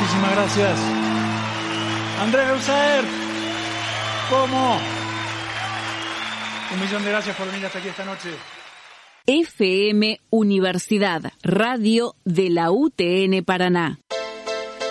Muchísimas gracias. Andrés Beusaer, ¿cómo? 1.000.000 de gracias por venir hasta aquí esta noche. FM Universidad, radio de la UTN Paraná.